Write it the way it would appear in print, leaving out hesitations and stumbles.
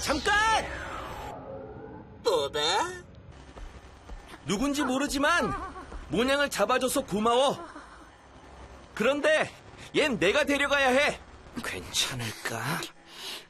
잠깐! 뭐다? 누군지 모르지만 모냥을 잡아줘서 고마워. 그런데 얜 내가 데려가야 해. 괜찮을까?